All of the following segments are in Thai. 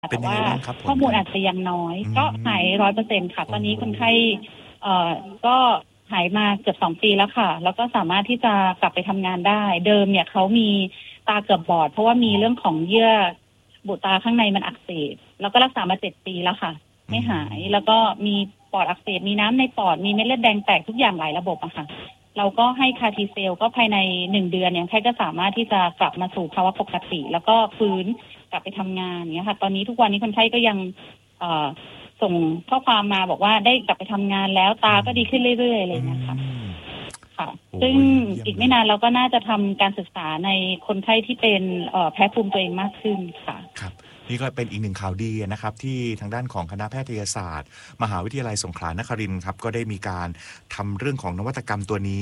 แต่ว่าเป็นยังไงบ้างครับผข้อลครับมูลอาจจะยังน้อยอืก็หายม 100%ค่ะตโอ้โหอนนี้คนไข้ก็หายมาเกือบ2 ปีแล้วค่ะแล้วก็สามารถที่จะกลับไปทำงานได้เดิมเนี่ยเขามีตาเกือบบอดเพราะว่ามีเรื่องของเยื่อบุตาข้างในมันอักเสบแล้วก็รักษามา7 ปีแล้วค่ะอืไม่หายมแล้วก็มีปอดอักเสบมีน้ำในปอดมีเม็ดเลือดแดงแตกทุกอย่างหลายระบบอะค่ะเราก็ให้คาทีเซลก็ภายใน1 เดือนเนี่ยแค่ก็สามารถที่จะกลับมาสู่ภาวะปกติแล้วก็ฟื้นกลับไปทำงานเนี้ยค่ะตอนนี้ทุกวันนี้คนไข้ก็ยังเอ่อส่งข้อความมาบอกว่าได้กลับไปทำงานแล้วตาก็ดีขึ้นเรื่อยๆอะไรอือย่างเงี้ยค่ะมค่ะโอ้ซึ่งยเยี่ยมเลยอีกไม่นานเราก็น่าจะทำการศึกษาในคนไข้ที่เป็นแพ้ภูมิตัวเองมากขึ้นค่ะครับนี่ก็เป็นอีกหนึ่งข่าวดีนะครับที่ทางด้านของคณะแพทยศาสตร์มหาวิทยาลัยสงขลานครินทร์ครับก็ได้มีการทำเรื่องของนวัตกรรมตัวนี้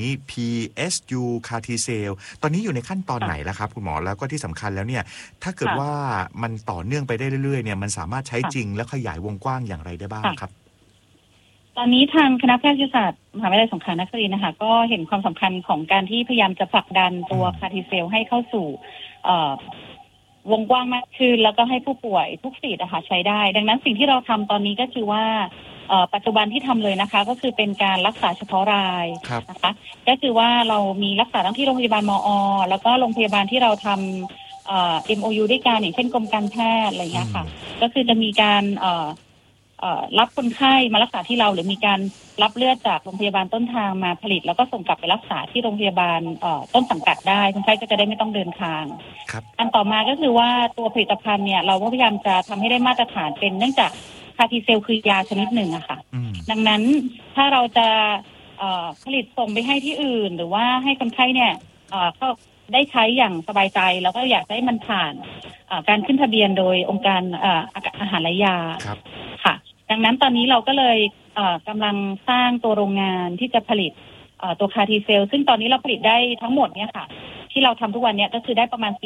PSU CAR T Cell ตอนนี้อยู่ในขั้นตอนไหนค่ะแล้วครับคุณหมอแล้วก็ที่สำคัญแล้วเนี่ยถ้าเกิดค่ะว่ามันต่อเนื่องไปได้เรื่อยๆเนี่ยมันสามารถใช้จริงค่ะและขยายวงกว้างอย่างไรได้บ้างค่ะครับตอนนี้ทางคณะแพทยศาสตร์มหาวิทยาลัยสงขลานครินทร์นะคะก็เห็นความสำคัญของการที่พยายามจะผลักดันตัวอืมคาร์ติเซลให้เข้าสู่เอ่อวงกว้างมากขึ้นแล้วก็ให้ผู้ป่วยทุกสีอะค่ะใช้ได้ ดังนั้นสิ่งที่เราทำตอนนี้ก็คือว่าปัจจุบันที่ทำเลยนะคะ ก็คือเป็นการรักษาเฉพาะรายครับนะคะก็คือว่าเรามีรักษาทั้งที่โรงพยาบาลมอแล้วก็โรงพยาบาลที่เราทำMOU ด้วยกันอย่างเช่นกรมการแพทย์อะไรอย่างอืเงี้ยมค่ะก็คือจะมีการรับคนไข้มารักษาที่เราหรือมีการรับเลือดจากโรงพยาบาลต้นทางมาผลิตแล้วก็ส่งกลับไปรักษาที่โรงพยาบาลต้นสังกัดได้คนไข้ก็จะได้ไม่ต้องเดินทางครับอันต่อมาก็คือว่าตัวผลิตภัณฑ์เนี่ยเราก็พยายามจะทำให้ได้มาตรฐานเป็นเนื่องจากคาร์ติเซลคือยาชนิดหนึ่งอะค่ะอืมดังนั้นถ้าเราจะผลิตส่งไปให้ที่อื่นหรือว่าให้คนไข้เนี่ยเขาได้ใช้อย่างสบายใจแล้วก็อยากให้มันผ่านการขึ้นทะเบียนโดยองค์การอาหารและยาครับค่ะ ดังนั้นตอนนี้เราก็เลยกำลังสร้างตัวโรงงานที่จะผลิตตัวคาร์ทีเซลซึ่งตอนนี้เราผลิตได้ทั้งหมดเนี่ยค่ะที่เราทำทุกวันเนี่ยก็คือได้ประมาณ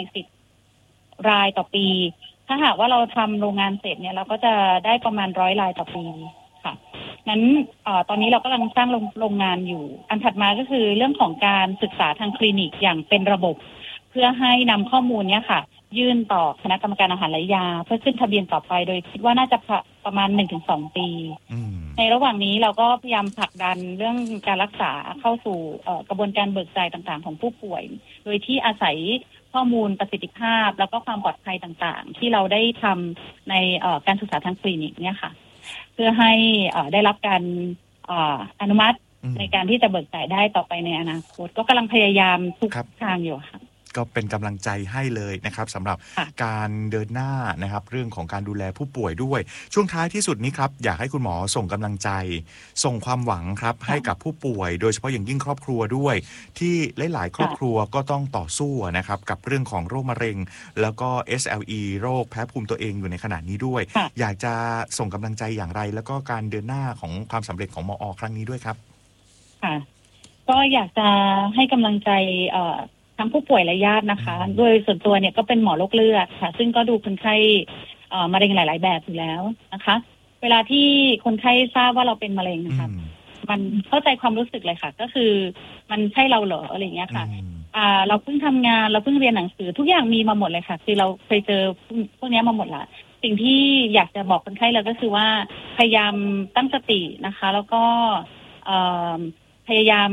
40 รายต่อปีถ้าหากว่าเราทำโรงงานเสร็จเนี่ยเราก็จะได้ประมาณ100 รายต่อปีค่ะนั้นตอนนี้เรากำลังสร้างโรงงานอยู่อันถัดมาก็คือเรื่องของการศึกษาทางคลินิกอย่างเป็นระบบเพื่อให้นำข้อมูลเนี่ยค่ะยื่นต่อคณะกรรมการอาหารและยาเพื่อขึ้นทะเบียนต่อไปโดยคิดว่าน่าจะประมาณ1 ถึง 2 ปีอืมในระหว่างนี้เราก็พยายามผลักดันเรื่องการรักษาเข้าสู่กระบวนการเบิกจ่ายต่างๆของผู้ป่วยโดยที่อาศัยข้อมูลประสิทธิภาพแล้วก็ความปลอดภัยต่างๆที่เราได้ทำในการศึกษาทางคลินิกเนี่ยค่ะเพื่อให้ได้รับการอนุมัติอืมในการที่จะเบิกจ่ายได้ต่อไปในอนาคตก็กำลังพยายามทุกครับทางอยู่ค่ะก็เป็นกำลังใจให้เลยนะครับสำหรับค่ะการเดินหน้านะครับเรื่องของการดูแลผู้ป่วยด้วยช่วงท้ายที่สุดนี้ครับอยากให้คุณหมอส่งกำลังใจส่งความหวังครับให้กับผู้ป่วยโดยเฉพาะอย่างยิ่งครอบครัวด้วยที่หลายๆครอบครัวก็ต้องต่อสู้นะครับกับเรื่องของโรคมะเร็งแล้วก็ SLE โรคแพ้ภูมิตัวเองอยู่ในขณะนี้ด้วยค่ะอยากจะส่งกำลังใจอย่างไรแล้วก็การเดินหน้าของความสำเร็จของมอครั้งนี้ด้วยครับค่ะก็อยากจะให้กำลังใจทั้งผู้ป่วยและญาตินะคะอืมโดยส่วนตัวเนี่ยก็เป็นหมอโรคเลือดค่ะซึ่งก็ดูคนไข้มะเร็งหลายๆแบบอยู่แล้วนะคะเวลาที่คนไข้ทราบว่าเราเป็นมะเร็งอืนะคะมมันเข้าใจความรู้สึกเลยค่ะก็คือมันใช่เราเหรออะไรอย่างเงี้ยอืค่ะมเราเพิ่งทำงานเราเพิ่งเรียนหนังสือทุกอย่างมีมาหมดเลยค่ะคือเราเคยเจอพวกนี้มาหมดละสิ่งที่อยากจะบอกคนไข้เลยก็คือว่าพยายามตั้งสตินะคะแล้วก็เอ่อพยายาม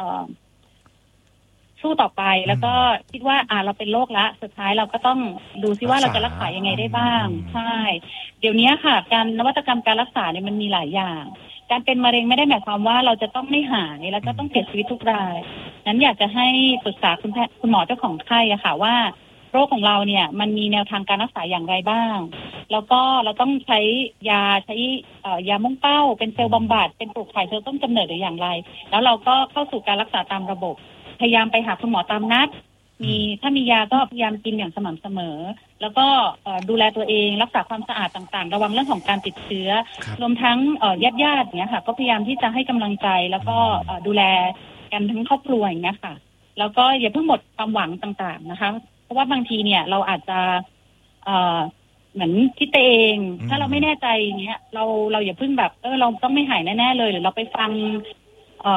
สู้ต่อไปแล้วก็คิดว่าเราเป็นโรคละสุดท้ายเราก็ต้องดูซิว่าเราจะรักษายังไงได้บ้างใช่เดี๋ยวนี้ค่ะการนวัตกรรมการรักษาเนี่ยมันมีหลายอย่างการเป็นมะเร็งไม่ได้หมายความว่าเราจะต้องไม่หายแล้วก็ต้องเสียชีวิตทุกรายนั้นอยากจะให้ปรึกษาคุณแพทย์คุณหมอเจ้าของไข้อะค่ะว่าโรคของเราเนี่ยมันมีแนวทางการรักษาอย่างไรบ้างแล้วก็เราต้องใช้ยาใช้ยามุ่งเป้าเป็นเซลล์บำบัดเป็นปลูกถ่ายเซลล์ต้นกำเนิดหรืออย่างไรแล้วเราก็เข้าสู่การรักษาตามระบบพยายามไปหาคุณหมอตามนัดถ้ามียาก็พยายามกินอย่างสม่ำเสมอแล้วก็ดูแลตัวเองรักษาความสะอาดต่างๆระวังเรื่องของการติดเชื้อรวมทั้งญาติๆอย่างเงี้ยค่ะก็พยายามที่จะให้กำลังใจแล้วก็ดูแลกันทั้งครอบครัวอย่างเงี้ยค่ะแล้วก็อย่าเพิ่งหมดความหวังต่างๆนะคะเพราะว่าบางทีเนี่ยเราอาจจะเหมือนคิดไปเองถ้าเราไม่แน่ใจอย่างเงี้ยเราอย่าเพิ่งแบบเราต้องไม่หายแน่ๆเลยหรือเราไปฟัง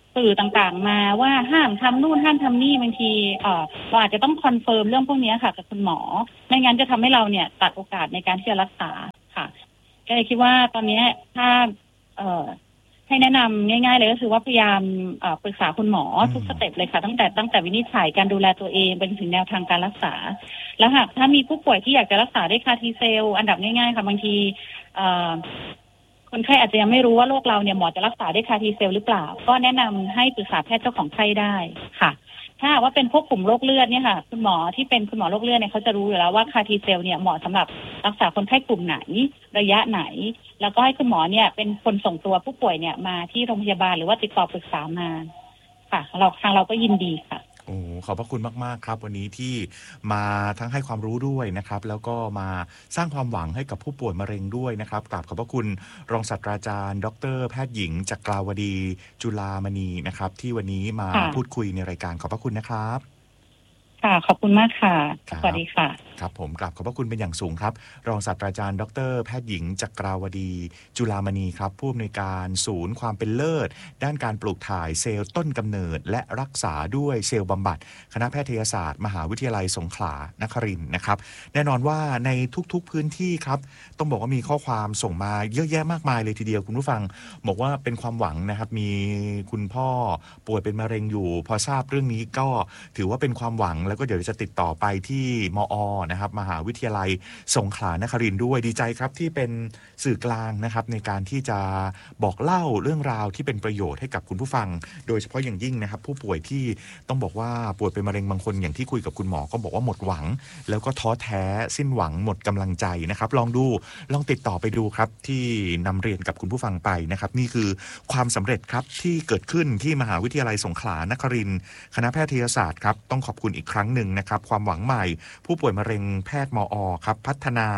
สื่อต่างๆมาว่าห้ามทำนู่นห้ามทำนี่บางทีเราอาจจะต้องคอนเฟิร์มเรื่องพวกนี้ค่ะกับคุณหมอไม่งั้นจะทำให้เราเนี่ยตัดโอกาสในการที่จะรักษาค่ะก็เลยคิดว่าตอนนี้ถ้าให้แนะนำง่ายๆเลยก็คือว่าพยายามปรึกษาคุณหมอทุกสเต็ปเลยค่ะตั้งแต่วินิจฉัยการดูแลตัวเองเป็นถึงแนวทางการรักษาแล้วหากถ้ามีผู้ป่วยที่อยากจะรักษาด้วยคาร์ทีเซลอันดับง่ายๆค่ะบางทีคนไข้อาจจะยังไม่รู้ว่าโรคเราเนี่ยหมอจะรักษาด้วยคาร์ทีเซลหรือเปล่าก็แนะนำให้ปรึกษาแพทย์เจ้าของไข้ได้ค่ะถ้าว่าเป็นพวกกลุ่มโรคเลือดเนี่ยค่ะคุณหมอที่เป็นคุณหมอโรคเลือดเนี่ยเขาจะรู้อยู่แล้วว่าคาร์ทีเซลเนี่ยเหมาะสำหรับรักษาคนไข้กลุ่มไหนระยะไหนแล้วก็ให้คุณหมอเนี่ยเป็นคนส่งตัวผู้ป่วยเนี่ยมาที่โรงพยาบาลหรือว่าติดต่อปรึกษามาค่ะทางเราก็ยินดีค่ะโอ้ขอบพระคุณมากๆครับวันนี้ที่มาทั้งให้ความรู้ด้วยนะครับแล้วก็มาสร้างความหวังให้กับผู้ป่วยมะเร็งด้วยนะครับกราบขอบพระคุณรองศาสตราจารย์ดร.แพทย์หญิงจักราวดีจุฬามณีนะครับที่วันนี้มาพูดคุยในรายการขอบพระคุณนะครับค่ะขอบคุณมากค่ะสวัสดีค่ะครับผมกราบขอบพระคุณเป็นอย่างสูงครับรองศาสตราจารย์ดร.แพทย์หญิงจักราวดีจุฬามณีครับผู้อำนวยการศูนย์ความเป็นเลิศด้านการปลูกถ่ายเซลล์ต้นกำเนิดและรักษาด้วยเซลล์บำบัดคณะแพทยศาสตร์มหาวิทยาลัยสงขลานครินทร์นะครับแน่นอนว่าในทุกๆพื้นที่ครับต้องบอกว่ามีข้อความส่งมาเยอะแยะมากมายเลยทีเดียวคุณผู้ฟังบอกว่าเป็นความหวังนะครับมีคุณพ่อป่วยเป็นมะเร็งอยู่พอทราบเรื่องนี้ก็ถือว่าเป็นความหวังแล้วก็เดี๋ยวจะติดต่อไปที่มอ.นะครับมหาวิทยาลัยสงขลานครินทร์ด้วยดีใจครับที่เป็นสื่อกลางนะครับในการที่จะบอกเล่าเรื่องราวที่เป็นประโยชน์ให้กับคุณผู้ฟังโดยเฉพาะอย่างยิ่งนะครับผู้ป่วยที่ต้องบอกว่าป่วยเป็นมะเร็งบางคนอย่างที่คุยกับคุณหมอก็บอกว่าหมดหวังแล้วก็ท้อแท้สิ้นหวังหมดกำลังใจนะครับลองติดต่อไปดูครับที่นำเรียนกับคุณผู้ฟังไปนะครับนี่คือความสำเร็จครับที่เกิดขึ้นที่มหาวิทยาลัยสงขลานครินทร์คณะแพทยศาสตร์ครับต้องขอบคุณอีกครั้งหนึ่งนะครับความหวังใหม่ผู้ป่วยมะเร็งแพทย์มอ.ครับพัฒนา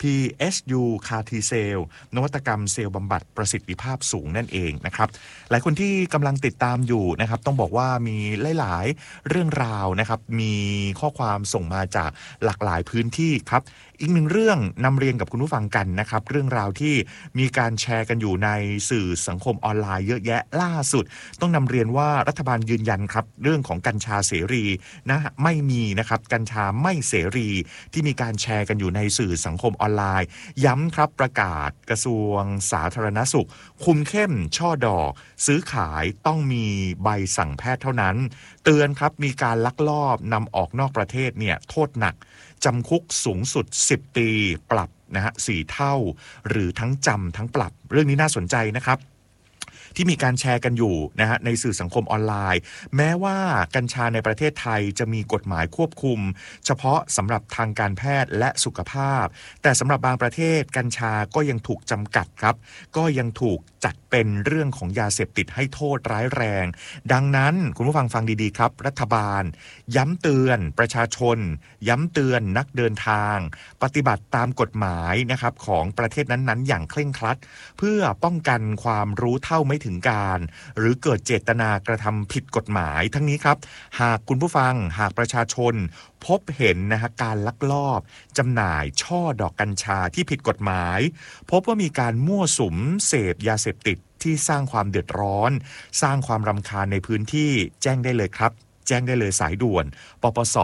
PSU CAR T Cell นวัตกรรมเซลล์บำบัดประสิทธิภาพสูงนั่นเองนะครับหลายคนที่กำลังติดตามอยู่นะครับต้องบอกว่ามีหลายๆเรื่องราวนะครับมีข้อความส่งมาจากหลากหลายพื้นที่ครับอีกหนึ่งเรื่องนำเรียนกับคุณผู้ฟังกันนะครับเรื่องราวที่มีการแชร์กันอยู่ในสื่อสังคมออนไลน์เยอะแยะล่าสุดต้องนำเรียนว่ารัฐบาลยืนยันครับเรื่องของกัญชาเสรีนะไม่มีนะครับกัญชาไม่เสรีที่มีการแชร์กันอยู่ในสื่อสังคมออนไลน์ย้ำครับประกาศกระทรวงสาธารณสุขคุมเข้มช่อดอกซื้อขายต้องมีใบสั่งแพทย์เท่านั้นเตือนครับมีการลักลอบนำออกนอกประเทศเนี่ยโทษหนักจำคุกสูงสุด10 ปีปรับนะฮะ4 เท่าหรือทั้งจำทั้งปรับเรื่องนี้น่าสนใจนะครับที่มีการแชร์กันอยู่นะฮะในสื่อสังคมออนไลน์แม้ว่ากัญชาในประเทศไทยจะมีกฎหมายควบคุมเฉพาะสำหรับทางการแพทย์และสุขภาพแต่สำหรับบางประเทศกัญชาก็ยังถูกจำกัดครับก็ยังถูกจัดเป็นเรื่องของยาเสพติดให้โทษร้ายแรงดังนั้นคุณผู้ฟังฟังดีๆครับรัฐบาลย้ำเตือนประชาชนย้ำเตือนนักเดินทางปฏิบัติตามกฎหมายนะครับของประเทศนั้นๆอย่างเคร่งครัดเพื่อป้องกันความรู้เท่าไม่ถึงการหรือเกิดเจตนากระทำผิดกฎหมายทั้งนี้ครับหากคุณผู้ฟังหากประชาชนพบเห็นนะฮะการลักลอบจำหน่ายช่อดอกกัญชาที่ผิดกฎหมายพบว่ามีการมั่วสุมเสพยาเสพติดที่สร้างความเดือดร้อนสร้างความรำคาญในพื้นที่แจ้งได้เลยครับแจ้งได้เลยสายด่วนปปส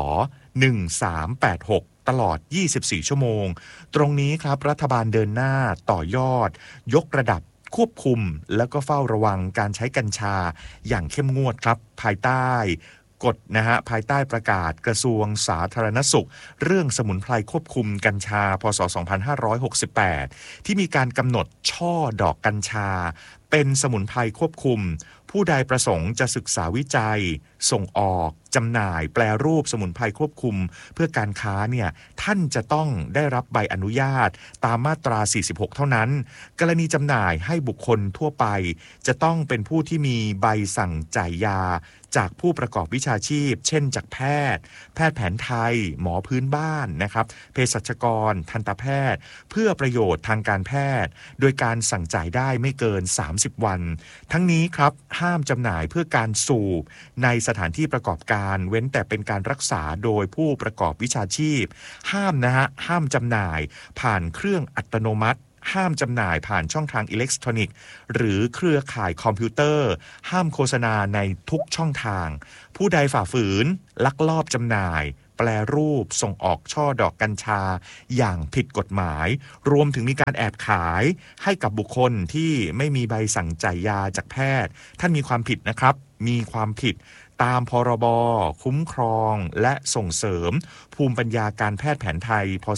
1386ตลอด24 ชั่วโมงตรงนี้ครับรัฐบาลเดินหน้าต่อยอดยกระดับควบคุมแล้วก็เฝ้าระวังการใช้กัญชาอย่างเข้มงวดครับภายใต้กฎนะฮะภายใต้ประกาศกระทรวงสาธารณสุขเรื่องสมุนไพรควบคุมกัญชาพ.ศ. 2568ที่มีการกำหนดช่อดอกกัญชาเป็นสมุนไพรควบคุมผู้ใดประสงค์จะศึกษาวิจัยส่งออกจำหน่ายแปรรูปสมุนไพรควบคุมเพื่อการค้าเนี่ยท่านจะต้องได้รับใบอนุญาตตามมาตรา46เท่านั้นกรณีจำหน่ายให้บุคคลทั่วไปจะต้องเป็นผู้ที่มีใบสั่งจ่ายยาจากผู้ประกอบวิชาชีพเช่นจากแพทย์แพทย์ไทยหมอพื้นบ้านนะครับเภสัชกรทันตแพทย์เพื่อประโยชน์ทางการแพทย์โดยการสั่งจ่ายได้ไม่เกิน30 วันทั้งนี้ครับห้ามจำหน่ายเพื่อการสูบในสถานที่ประกอบการเว้นแต่เป็นการรักษาโดยผู้ประกอบวิชาชีพห้ามจำหน่ายผ่านเครื่องอัตโนมัติห้ามจำหน่ายผ่านช่องทางอิเล็กทรอนิกส์หรือเครือข่ายคอมพิวเตอร์ห้ามโฆษณาในทุกช่องทางผู้ใดฝ่าฝืนลักลอบจำหน่ายแปรรูปส่งออกช่อดอกกัญชาอย่างผิดกฎหมายรวมถึงมีการแอบขายให้กับบุคคลที่ไม่มีใบสั่งจ่ายยาจากแพทย์ท่านมีความผิดนะครับมีความผิดตามพรบคุ้มครองและส่งเสริมภูมิปัญญาการแพทย์แผนไทยพ.ศ.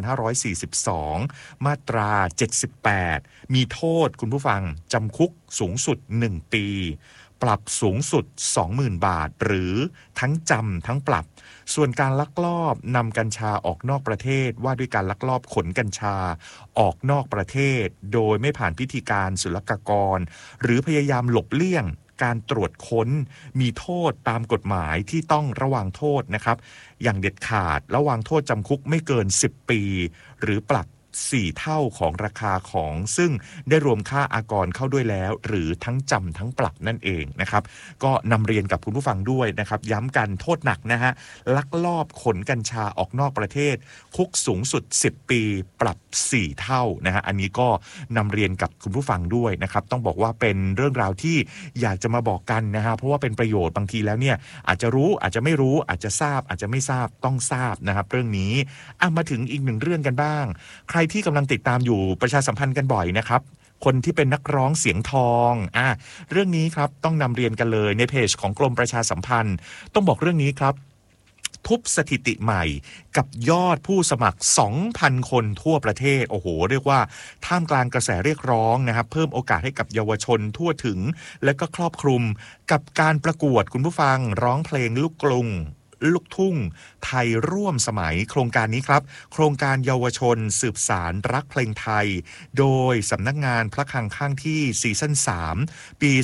2542มาตรา78มีโทษคุณผู้ฟังจำคุกสูงสุด1ปีปรับสูงสุด 20,000 บาทหรือทั้งจำทั้งปรับส่วนการลักลอบนำกัญชาออกนอกประเทศว่าด้วยการลักลอบขนกัญชาออกนอกประเทศโดยไม่ผ่านพิธีการศุลกากรหรือพยายามหลบเลี่ยงการตรวจค้นมีโทษตามกฎหมายที่ต้องระวังโทษนะครับอย่างเด็ดขาดระวังโทษจำคุกไม่เกิน10ปีหรือปรับ4เท่าของราคาของซึ่งได้รวมค่าอากรเข้าด้วยแล้วหรือทั้งจำทั้งปรับนั่นเองนะครับก็นำเรียนกับคุณผู้ฟังด้วยนะครับย้ำกันโทษหนักนะฮะลักลอบขนกัญชาออกนอกประเทศคุกสูงสุด10ปีปรับ4เท่านะฮะอันนี้ก็นำเรียนกับคุณผู้ฟังด้วยนะครับต้องบอกว่าเป็นเรื่องราวที่อยากจะมาบอกกันนะฮะเพราะว่าเป็นประโยชน์บางทีแล้วเนี่ยอาจจะรู้อาจจะไม่รู้อาจจะทราบอาจจะไม่ทราบต้องทราบนะครับเรื่องนี้มาถึงอีกหนึ่งเรื่องกันบ้างใครที่กำลังติดตามอยู่ประชาสัมพันธ์กันบ่อยนะครับคนที่เป็นนักร้องเสียงทองเรื่องนี้ครับต้องนำเรียนกันเลยในเพจของกรมประชาสัมพันธ์ต้องบอกเรื่องนี้ครับทุบสถิติใหม่กับยอดผู้สมัคร 2,000 คนทั่วประเทศโอ้โหเรียกว่าท่ามกลางกระแสเรียกร้องนะครับเพิ่มโอกาสให้กับเยาวชนทั่วถึงและก็ครอบคลุมกับการประกวดคุณผู้ฟังร้องเพลงลูกกรุงลูกทุ่งไทยร่วมสมัยโครงการนี้ครับโครงการเยาวชนสืบสารรักเพลงไทยโดยสำนักงานพระคลังข้างที่ซีซั่น3ปี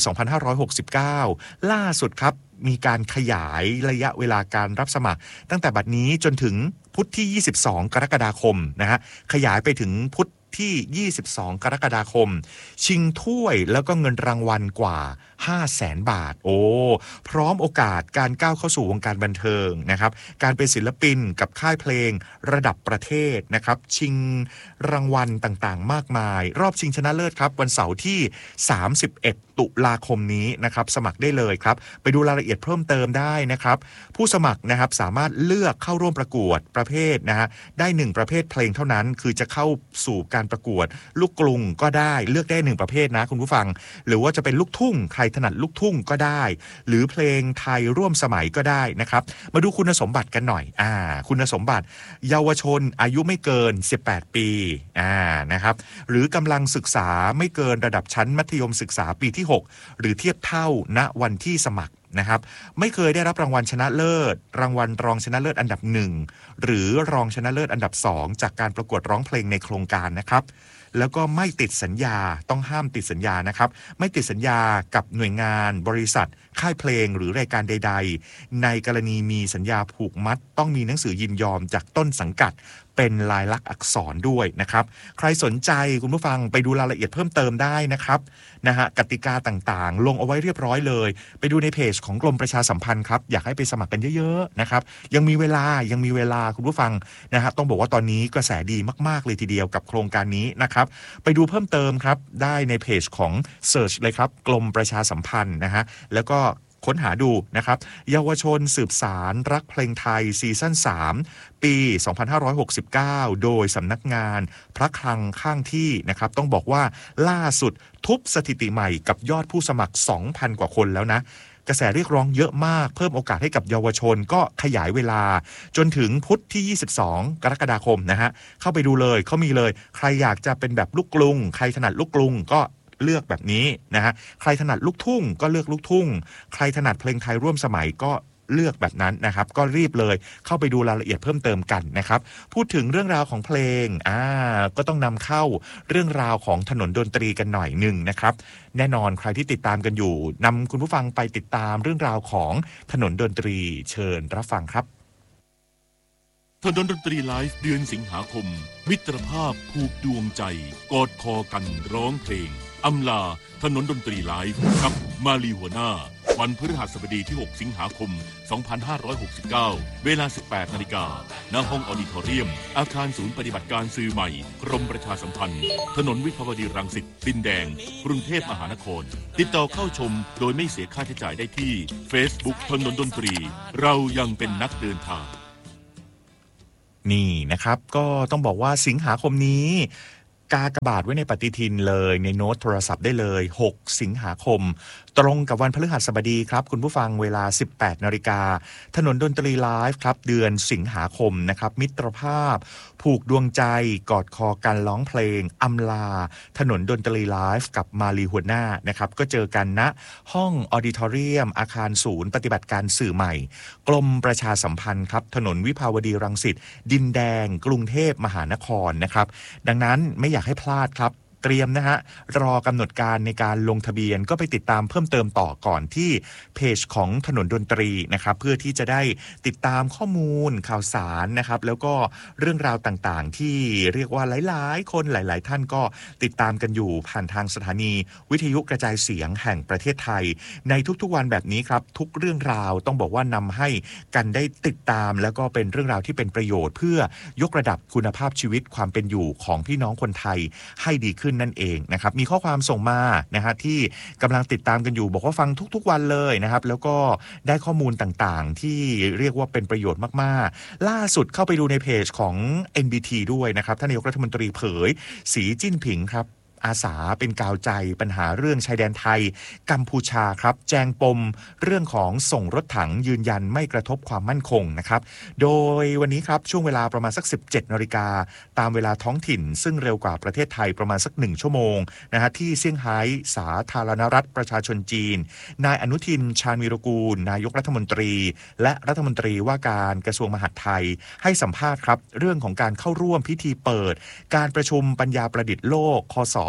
2569ล่าสุดครับมีการขยายระยะเวลาการรับสมัครตั้งแต่บัดนี้จนถึงพุธที่22กรกฎาคมนะฮะขยายไปถึงพุธที่22กรกฎาคมชิงถ้วยแล้วก็เงินรางวัลกว่า 500,000 บาทโอ้พร้อมโอกาสการก้าวเข้าสู่วงการบันเทิงนะครับการเป็นศิลปินกับค่ายเพลงระดับประเทศนะครับชิงรางวัลต่างๆมากมายรอบชิงชนะเลิศครับวันเสาร์ที่31ตุลาคมนี้นะครับสมัครได้เลยครับไปดูรายละเอียดเพิ่มเติมได้นะครับผู้สมัครนะครับสามารถเลือกเข้าร่วมประกวดประเภทนะฮะได้1ประเภทเพลงเท่านั้นคือจะเข้าสู่การประกวดลูกกรุงก็ได้เลือกได้1ประเภทนะคุณผู้ฟังหรือว่าจะเป็นลูกทุ่งใครถนัดลูกทุ่งก็ได้หรือเพลงไทยร่วมสมัยก็ได้นะครับมาดูคุณสมบัติกันหน่อยคุณสมบัติเยาวชนอายุไม่เกิน18ปีนะครับหรือกำลังศึกษาไม่เกินระดับชั้นมัธยมศึกษาปีที่6หรือเทียบเท่าณวันที่สมัครนะครับไม่เคยได้รับรางวัลชนะเลิศรางวัลรองชนะเลิศอันดับ1หรือรองชนะเลิศอันดับ2จากการประกวดร้องเพลงในโครงการนะครับแล้วก็ไม่ติดสัญญาต้องห้ามติดสัญญานะครับไม่ติดสัญญากับหน่วยงานบริษัทค่ายเพลงหรือรายการใดๆในกรณีมีสัญญาผูกมัดต้องมีหนังสือยินยอมจากต้นสังกัดเป็นลายลักษณ์อักษรด้วยนะครับใครสนใจคุณผู้ฟังไปดูรายละเอียดเพิ่มเติมได้นะครับกติกาต่างๆลงเอาไว้เรียบร้อยเลยไปดูในเพจของกรมประชาสัมพันธ์ครับอยากให้ไปสมัครกันเยอะๆนะครับยังมีเวลาคุณผู้ฟังต้องบอกว่าตอนนี้กระแสดีมากๆเลยทีเดียวกับโครงการนี้นะครับไปดูเพิ่มเติมครับได้ในเพจของ Search เลยครับกรมประชาสัมพันธ์แล้วก็ค้นหาดูนะครับเยาวชนสืบสารรักเพลงไทยซีซั่น3ปี2569โดยสำนักงานพระคลังข้างที่นะครับต้องบอกว่าล่าสุดทุบสถิติใหม่กับยอดผู้สมัคร 2,000 กว่าคนแล้วนะกระแสเรียกร้องเยอะมากเพิ่มโอกาสให้กับเยาวชนก็ขยายเวลาจนถึงพุธที่22กรกฎาคมนะฮะเข้าไปดูเลยเขามีเลยใครอยากจะเป็นแบบลูกกรุงใครถนัดลูกกรุงก็เลือกแบบนี้นะฮะใครถนัดลูกทุ่งก็เลือกลูกทุ่งใครถนัดเพลงไทยร่วมสมัยก็เลือกแบบนั้นนะครับก็รีบเลยเข้าไปดูรายละเอียดเพิ่มเติมกันนะครับพูดถึงเรื่องราวของเพลงก็ต้องนำเข้าเรื่องราวของถนนดนตรีกันหน่อยหนึ่งนะครับแน่นอนใครที่ติดตามกันอยู่นำคุณผู้ฟังไปติดตามเรื่องราวของถนนดนตรีเชิญรับฟังครับถนนดนตรีไลฟ์เดือนสิงหาคมมิตรภาพผูกดวงใจกอดคอกันร้องเพลงอำลาถนนดนตรีไลฟ์กับมาลีหัวหน้าวันพฤหัสบดีที่ 6 สิงหาคม 2569 เวลา 18 นาฬิกา ณ ห้องออดิทอเรียม อาคารศูนย์ปฏิบัติการสื่อใหม่ กรมประชาสัมพันธ์ ถนนวิภาวดีรังสิต ดินแดง กรุงเทพมหานคร ติดต่อเข้าชมโดยไม่เสียค่าใช้จ่ายได้ที่ Facebook ถนนดนตรี เรายังเป็นนักเดินทางนี่นะครับก็ต้องบอกว่าสิงหาคมนี้กากบาทไว้ในปฏิทินเลยในโน้ตโทรศัพท์ได้เลย6สิงหาคมตรงกับวันพฤหัสบดีครับคุณผู้ฟังเวลา 18 นาฬิกาถนนดนตรีไลฟ์ครับเดือนสิงหาคมนะครับมิตรภาพผูกดวงใจกอดคอกันร้องเพลงอำลาถนนดนตรีไลฟ์กับมาลีหัวหน้านะครับก็เจอกันณห้องออดิทอเรียมอาคารศูนย์ปฏิบัติการสื่อใหม่กรมประชาสัมพันธ์ครับถนนวิภาวดีรังสิตดินแดงกรุงเทพมหานครนะครับดังนั้นไม่อยากให้พลาดครับเตรียมนะฮะรอกำหนดการในการลงทะเบียนก็ไปติดตามเพิ่มเติมต่อก่อนที่เพจของถนนดนตรีนะครับเพื่อที่จะได้ติดตามข้อมูลข่าวสารนะครับแล้วก็เรื่องราวต่างๆที่เรียกว่าหลายๆคนหลายๆท่านก็ติดตามกันอยู่ผ่านทางสถานีวิทยุกระจายเสียงแห่งประเทศไทยในทุกๆวันแบบนี้ครับทุกเรื่องราวต้องบอกว่านำให้กันได้ติดตามแล้วก็เป็นเรื่องราวที่เป็นประโยชน์เพื่อยกระดับคุณภาพชีวิตความเป็นอยู่ของพี่น้องคนไทยให้ดีขึ้นนั่นเองนะครับมีข้อความส่งมานะฮะที่กำลังติดตามกันอยู่บอกว่าฟังทุกๆวันเลยนะครับแล้วก็ได้ข้อมูลต่างๆที่เรียกว่าเป็นประโยชน์มากๆล่าสุดเข้าไปดูในเพจของ NBT ด้วยนะครับท่านนายกรัฐมนตรีเผยสีจิ้นผิงครับอาสาเป็นกาวใจปัญหาเรื่องชายแดนไทยกัมพูชาครับแจงปมเรื่องของส่งรถถังยืนยันไม่กระทบความมั่นคงนะครับโดยวันนี้ครับช่วงเวลาประมาณสัก 17 นาฬิกาตามเวลาท้องถิ่นซึ่งเร็วกว่าประเทศไทยประมาณสัก1ชั่วโมงนะฮะที่เซี่ยงไฮ้สาธารณรัฐประชาชนจีนนายอนุทินชาญวีรกูลนายกรัฐมนตรีและรัฐมนตรีว่าการกระทรวงมหาดไทยให้สัมภาษณ์ครับเรื่องของการเข้าร่วมพิธีเปิดการประชุมปัญญาประดิษฐ์โลกคศ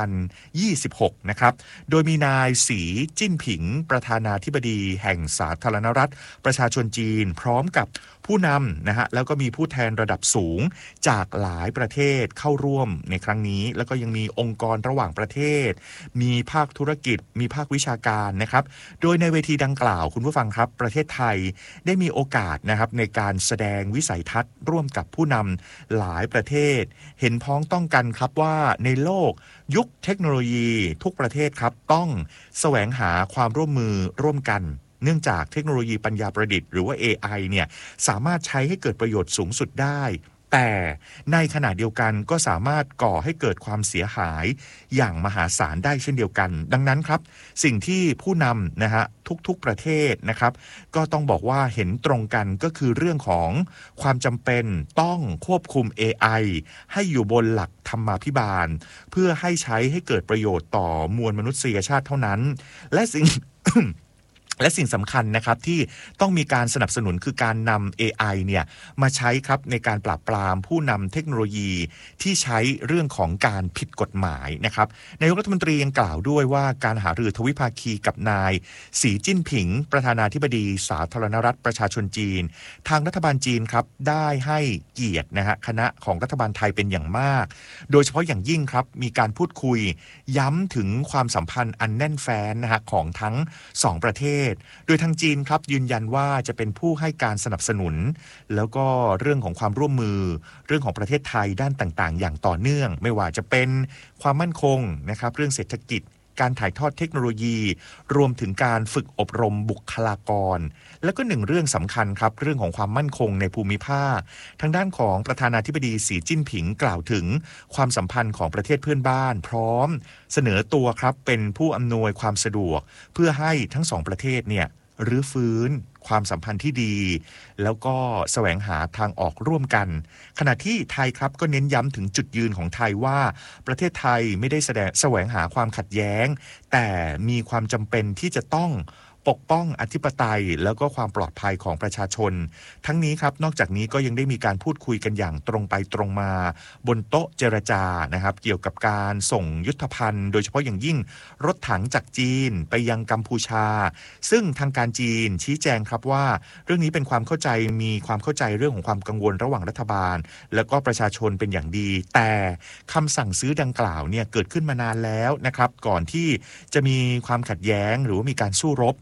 2026 นะครับโดยมีนายสีจิ้นผิงประธานาธิบดีแห่งสาธารณรัฐประชาชนจีนพร้อมกับผู้นำนะฮะแล้วก็มีผู้แทนระดับสูงจากหลายประเทศเข้าร่วมในครั้งนี้แล้วก็ยังมีองค์กรระหว่างประเทศมีภาคธุรกิจมีภาควิชาการนะครับโดยในเวทีดังกล่าวคุณผู้ฟังครับประเทศไทยได้มีโอกาสนะครับในการแสดงวิสัยทัศน์ร่วมกับผู้นำหลายประเทศเห็นพ้องต้องกันครับว่าในโลกยุคเทคโนโลยีทุกประเทศครับต้องแสวงหาความร่วมมือร่วมกันเนื่องจากเทคโนโลยีปัญญาประดิษฐ์หรือว่า AI เนี่ยสามารถใช้ให้เกิดประโยชน์สูงสุดได้แต่ในขณะเดียวกันก็สามารถก่อให้เกิดความเสียหายอย่างมหาศาลได้เช่นเดียวกันดังนั้นครับสิ่งที่ผู้นำนะฮะทุกๆประเทศนะครับก็ต้องบอกว่าเห็นตรงกันก็คือเรื่องของความจำเป็นต้องควบคุม AI ให้อยู่บนหลักธรรมาภิบาลเพื่อให้ใช้ให้เกิดประโยชน์ต่อมวลมนุษยชาติเท่านั้นและสิ่งสำคัญนะครับที่ต้องมีการสนับสนุนคือการนำ AI เนี่ยมาใช้ครับในการปราบปรามผู้นำเทคโนโลยีที่ใช้เรื่องของการผิดกฎหมายนะครับนายกรัฐมนตรียังกล่าวด้วยว่าการหารือทวิภาคีกับนายสีจิ้นผิงประธานาธิบดีสาธารณรัฐประชาชนจีนทางรัฐบาลจีนครับได้ให้เกียรตินะฮะคณะของรัฐบาลไทยเป็นอย่างมากโดยเฉพาะอย่างยิ่งครับมีการพูดคุยย้ำถึงความสัมพันธ์อันแน่นแฟ้นนะฮะของทั้ง2ประเทศโดยทางจีนครับยืนยันว่าจะเป็นผู้ให้การสนับสนุนแล้วก็เรื่องของความร่วมมือเรื่องของประเทศไทยด้านต่างๆอย่างต่อเนื่องไม่ว่าจะเป็นความมั่นคงนะครับเรื่องเศรษฐกิจการถ่ายทอดเทคโนโลยีรวมถึงการฝึกอบรมบุคลากรแล้วก็หนึ่งเรื่องสำคัญครับเรื่องของความมั่นคงในภูมิภาคทางด้านของประธานาธิบดีสีจิ้นผิงกล่าวถึงความสัมพันธ์ของประเทศเพื่อนบ้านพร้อมเสนอตัวครับเป็นผู้อำนวยความสะดวกเพื่อให้ทั้ง2ประเทศเนี่ยรื้อฟื้นความสัมพันธ์ที่ดีแล้วก็แสวงหาทางออกร่วมกันขณะที่ไทยครับก็เน้นย้ำถึงจุดยืนของไทยว่าประเทศไทยไม่ได้แสวงหาความขัดแย้งแต่มีความจำเป็นที่จะต้องปกป้องอธิปไตยแล้วก็ความปลอดภัยของประชาชนทั้งนี้ครับนอกจากนี้ก็ยังได้มีการพูดคุยกันอย่างตรงไปตรงมาบนโต๊ะเจรจานะครับเกี่ยวกับการส่งยุทธภัณฑ์โดยเฉพาะอย่างยิ่งรถถังจากจีนไปยังกัมพูชาซึ่งทางการจีนชี้แจงครับว่าเรื่องนี้เป็นความเข้าใจมีความเข้าใจเรื่องของความกังวลระหว่างรัฐบาลแล้วก็ประชาชนเป็นอย่างดีแต่คำสั่งซื้อดังกล่าวเนี่ยเกิดขึ้นมานานแล้วนะครับก่อนที่จะมีความขัดแย้งหรือว่ามีการสู้รบ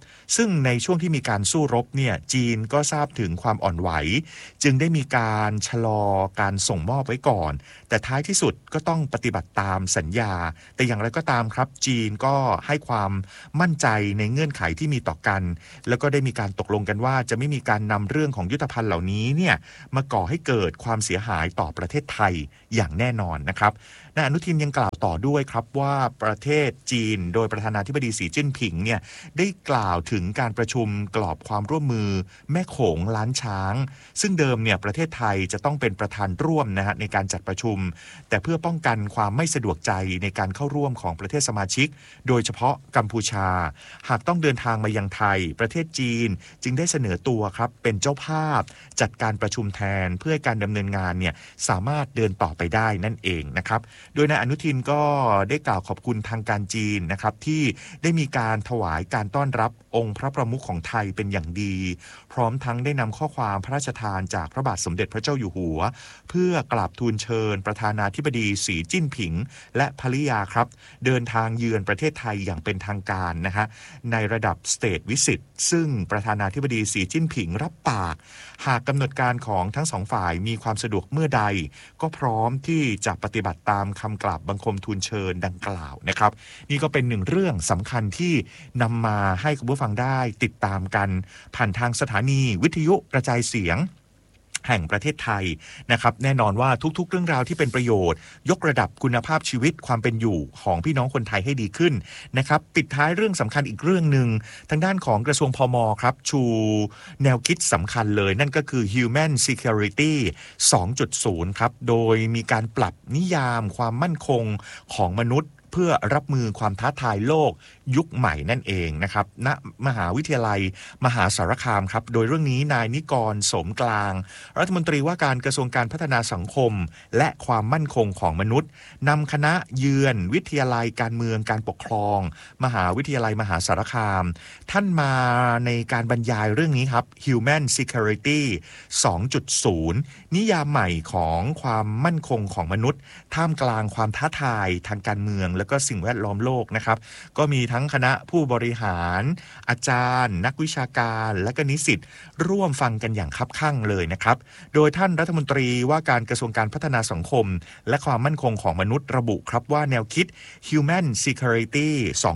ซึ่งในช่วงที่มีการสู้รบเนี่ยจีนก็ทราบถึงความอ่อนไหวจึงได้มีการชะลอการส่งมอบไว้ก่อนแต่ท้ายที่สุดก็ต้องปฏิบัติตามสัญญาแต่อย่างไรก็ตามครับจีนก็ให้ความมั่นใจในเงื่อนไขที่มีต่อกันแล้วก็ได้มีการตกลงกันว่าจะไม่มีการนำเรื่องของยุทธภัณฑ์เหล่านี้เนี่ยมาก่อให้เกิดความเสียหายต่อประเทศไทยอย่างแน่นอนนะครับนายอนุทินยังกล่าวต่อด้วยครับว่าประเทศจีนโดยประธานาธิบดีสีจิ้นผิงเนี่ยได้กล่าวถึงการประชุมกรอบความร่วมมือแม่โขงล้านช้างซึ่งเดิมเนี่ยประเทศไทยจะต้องเป็นประธานร่วมนะฮะในการจัดประชุมแต่เพื่อป้องกันความไม่สะดวกใจในการเข้าร่วมของประเทศสมาชิกโดยเฉพาะกัมพูชาหากต้องเดินทางมายังไทยประเทศจีนจึงได้เสนอตัวครับเป็นเจ้าภาพจัดการประชุมแทนเพื่อให้การดำเนินงานเนี่ยสามารถเดินต่อไปได้นั่นเองนะครับโดยนายอนุทินก็ได้กล่าวขอบคุณทางการจีนนะครับที่ได้มีการถวายการต้อนรับองค์พระประมุขของไทยเป็นอย่างดีพร้อมทั้งได้นำข้อความพระราชทานจากพระบาทสมเด็จพระเจ้าอยู่หัวเพื่อกราบทูลเชิญประธานาธิบดีสีจิ้นผิงและภริยาครับเดินทางเยือนประเทศไทยอย่างเป็นทางการนะฮะในระดับ State Visit ซึ่งประธานาธิบดีสีจิ้นผิงรับปากหากกำหนดการของทั้งสองฝ่ายมีความสะดวกเมื่อใดก็พร้อมที่จะปฏิบัติตามคำกราบบังคมทูลเชิญดังกล่าวนะครับนี่ก็เป็นหนึ่งเรื่องสำคัญที่นำมาให้คุณผู้ฟังได้ติดตามกันผ่านทางสถานีวิทยุกระจายเสียงแห่งประเทศไทยนะครับแน่นอนว่าทุกๆเรื่องราวที่เป็นประโยชน์ยกระดับคุณภาพชีวิตความเป็นอยู่ของพี่น้องคนไทยให้ดีขึ้นนะครับปิดท้ายเรื่องสำคัญอีกเรื่องหนึ่งทางด้านของกระทรวงพม.ครับชูแนวคิดสำคัญเลยนั่นก็คือ Human Security 2.0 ครับโดยมีการปรับนิยามความมั่นคงของมนุษย์เพื่อรับมือความท้าทายโลกยุคใหม่นั่นเองนะครับณมหาวิทยาลัยมหาสารคามครับโดยเรื่องนี้นายนิกรสมกลางรัฐมนตรีว่าการกระทรวงการพัฒนาสังคมและความมั่นคงของมนุษย์นำคณะเยือนวิทยาลัยการเมืองการปกครองมหาวิทยาลัยมหาสารคามท่านมาในการบรรยายเรื่องนี้ครับ Human Security 2.0 นิยามใหม่ของความมั่นคงของมนุษย์ท่ามกลางความท้าทายทางการเมืองแล้วก็สิ่งแวดล้อมโลกนะครับก็มีทั้งคณะผู้บริหารอาจารย์นักวิชาการและก็นิสิตร่วมฟังกันอย่างคับคั่งเลยนะครับโดยท่านรัฐมนตรีว่าการกระทรวงการพัฒนาสังคมและความมั่นคงของมนุษย์ระบุครับว่าแนวคิด Human Security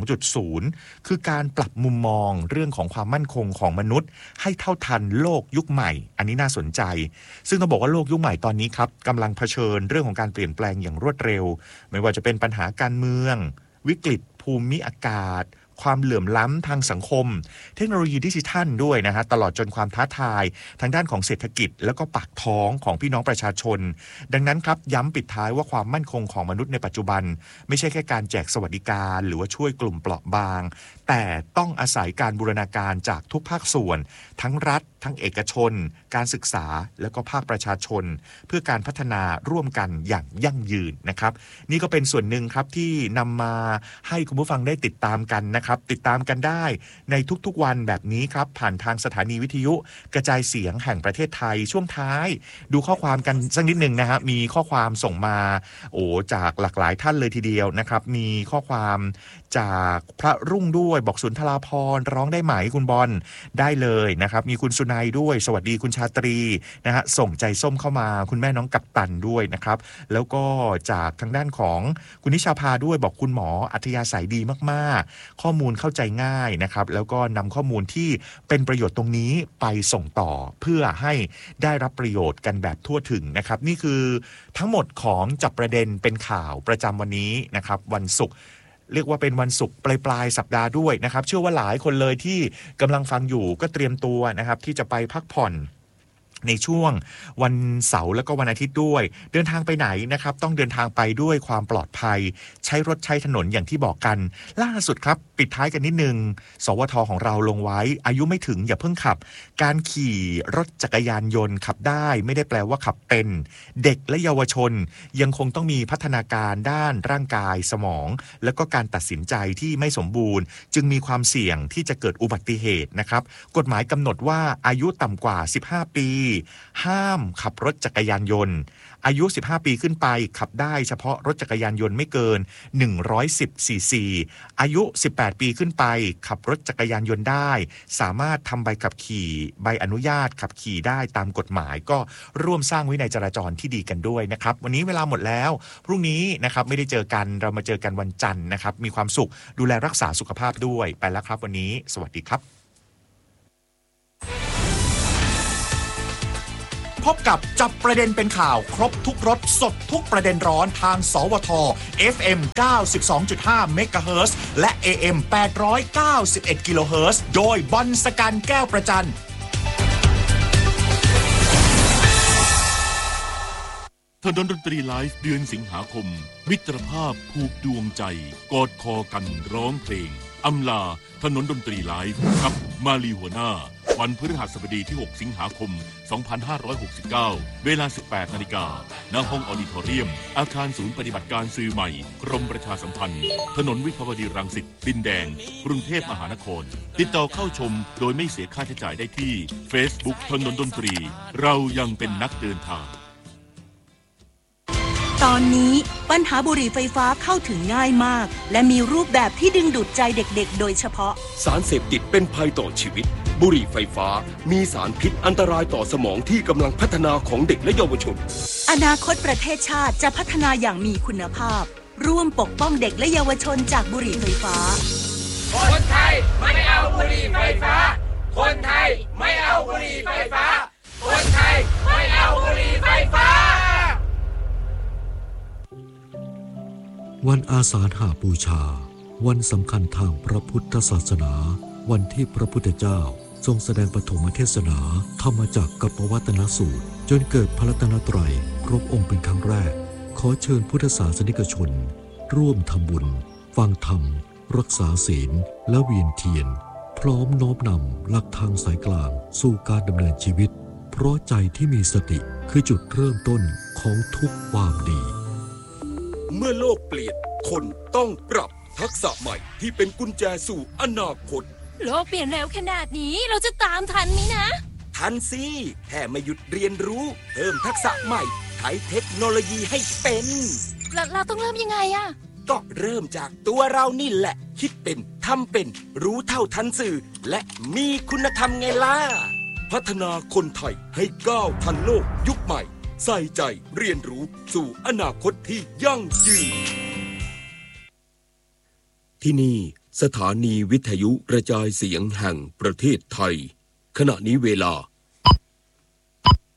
2.0 คือการปรับมุมมองเรื่องของความมั่นคงของมนุษย์ให้เท่าทันโลกยุคใหม่อันนี้น่าสนใจซึ่งต้องบอกว่าโลกยุคใหม่ตอนนี้ครับกำลังเผชิญเรื่องของการเปลี่ยนแปลงอย่างรวดเร็วไม่ว่าจะเป็นปัญหาการเมืองวิกฤตภูมิอากาศความเหลื่อมล้ำทางสังคมเทคโนโลยีดิจิทัลด้วยนะฮะตลอดจนความท้าทายทางด้านของเศรษฐกิจแล้วก็ปากท้องของพี่น้องประชาชนดังนั้นครับย้ำปิดท้ายว่าความมั่นคงของมนุษย์ในปัจจุบันไม่ใช่แค่การแจกสวัสดิการหรือว่าช่วยกลุ่มเปราะบางแต่ต้องอาศัยการบูรณาการจากทุกภาคส่วนทั้งรัฐทั้งเอกชนการศึกษาแล้วก็ภาคประชาชนเพื่อการพัฒนาร่วมกันอย่างยั่งยืนนะครับนี่ก็เป็นส่วนหนึ่งครับที่นำมาให้คุณผู้ฟังได้ติดตามกันนะครับติดตามกันได้ในทุกๆวันแบบนี้ครับผ่านทางสถานีวิทยุกระจายเสียงแห่งประเทศไทยช่วงท้ายดูข้อความกันสักนิดนึงนะฮะมีข้อความส่งมาจากหลากหลายท่านเลยทีเดียวนะครับมีข้อความจากพระรุ่งด้วยบอกสุนทราภรณ์ร้องได้ไหมคุณบอลได้เลยนะครับมีคุณสุนัยด้วยสวัสดีคุณชาตรีนะฮะส่งใจส้มเข้ามาคุณแม่น้องกัปตันด้วยนะครับแล้วก็จากทางด้านของคุณนิชาภาด้วยบอกคุณหมออัธยาศัยดีมากๆข้อมูลเข้าใจง่ายนะครับแล้วก็นำข้อมูลที่เป็นประโยชน์ตรงนี้ไปส่งต่อเพื่อให้ได้รับประโยชน์กันแบบทั่วถึงนะครับนี่คือทั้งหมดของจับประเด็นเป็นข่าวประจำวันนี้นะครับวันศุกร์เรียกว่าเป็นวันศุกร์ปลายสัปดาห์ด้วยนะครับเชื่อว่าหลายคนเลยที่กำลังฟังอยู่ก็เตรียมตัวนะครับที่จะไปพักผ่อนในช่วงวันเสาร์และก็วันอาทิตย์ด้วยเดินทางไปไหนนะครับต้องเดินทางไปด้วยความปลอดภัยใช้รถใช้ถนนอย่างที่บอกกันล่าสุดครับปิดท้ายกันนิดนึงสวท.ของเราลงไว้อายุไม่ถึงอย่าเพิ่งขับการขี่รถจักรยานยนต์ขับได้ไม่ได้แปลว่าขับเป็นเด็กและเยาวชนยังคงต้องมีพัฒนาการด้านร่างกายสมองและก็การตัดสินใจที่ไม่สมบูรณ์จึงมีความเสี่ยงที่จะเกิดอุบัติเหตุนะครับกฎหมายกำหนดว่าอายุต่ำกว่า15 ปีห้ามขับรถจักรยานยนต์อายุ 15 ปีขึ้นไปขับได้เฉพาะรถจักรยานยนต์ไม่เกิน110 ซีซีอายุ 18 ปีขึ้นไปขับรถจักรยานยนต์ได้สามารถทำใบขับขี่ใบอนุญาตขับขี่ได้ตามกฎหมายก็ร่วมสร้างวินัยจราจรที่ดีกันด้วยนะครับวันนี้เวลาหมดแล้วพรุ่งนี้นะครับไม่ได้เจอกันเรามาเจอกันวันจันทร์นะครับมีความสุขดูแลรักษาสุขภาพด้วยไปแล้วครับวันนี้สวัสดีครับพบกับจับประเด็นเป็นข่าวครบทุกรสสดทุกประเด็นร้อนทางสวท FM 92.5 เมกะเฮิรตซ์และ AM 891 กิโลเฮิรตซ์โดยบอลสกันแก้วประจันถนนดนตรีไลฟ์เดือนสิงหาคมมิตรภาพผูกดวงใจกอดคอกันร้องเพลงอำลาถนนดนตรีไลฟ์กับมาลีหัวหน้าวันพฤหัสบดีที่ 6 สิงหาคม 2569 เวลา 18 นาฬิกาณห้องออดิทอเรียมอาคารศูนย์ปฏิบัติการสื่อใหม่กรมประชาสัมพันธ์ถนนวิภาวดีรังสิตดินแดงกรุงเทพมหานครติดต่อเข้าชมโดยไม่เสียค่าใช้จ่ายได้ที่ Facebook ถนนดนตรีเรายังเป็นนักเดินทางตอนนี้ปัญหาบุหรี่ไฟฟ้าเข้าถึงง่ายมากและมีรูปแบบที่ดึงดูดใจเด็กๆโดยเฉพาะสารเสพติดเป็นภัยต่อชีวิตบุหรี่ไฟฟ้ามีสารพิษอันตรายต่อสมองที่กำลังพัฒนาของเด็กและเยาวชนอนาคตประเทศชาติจะพัฒนาอย่างมีคุณภาพร่วมปกป้องเด็กและเยาวชนจากบุหรี่ไฟฟ้าคนไทยไม่เอาบุหรี่ไฟฟ้าคนไทยไม่เอาบุหรี่ไฟฟ้าคนไทยไม่เอาบุหรี่ไฟฟ้าวันอาสาฬหบูชาวันสำคัญทางพระพุทธศาสนาวันที่พระพุทธเจ้าทรงแสดงปฐมเทศนาธรรมจักรกับปวัตนสูตรจนเกิดพระรัตนตรัยครบองค์เป็นครั้งแรกขอเชิญพุทธศาสนิกชนร่วมทำบุญฟังธรรมรักษาศีลและเวียนเทียนพร้อมน้อมนำหลักทางสายกลางสู่การดำเนินชีวิตเพราะใจที่มีสติคือจุดเริ่มต้นของทุกความดีเมื่อโลกเปลี่ยนคนต้องปรับทักษะใหม่ที่เป็นกุญแจสู่อนาคตโลกเปลี่ยนเร็วขนาดนี้เราจะตามทันไหมนะทันสิแค่ไม่หยุดเรียนรู้เพิ่มทักษะใหม่ใช้เทคโนโลยีให้เป็นเราต้องเริ่มยังไงอะก็เริ่มจากตัวเรานี่แหละคิดเป็นทำเป็นรู้เท่าทันสื่อและมีคุณธรรมไงล่ะพัฒนาคนไทยให้ก้าวทันโลกยุคใหม่ใส่ใจเรียนรู้สู่อนาคตที่ยั่งยืนที่นี่สถานีวิทยุกระจายเสียงแห่งประเทศไทยขณะนี้เวลา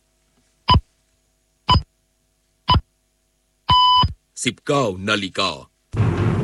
19:00 น.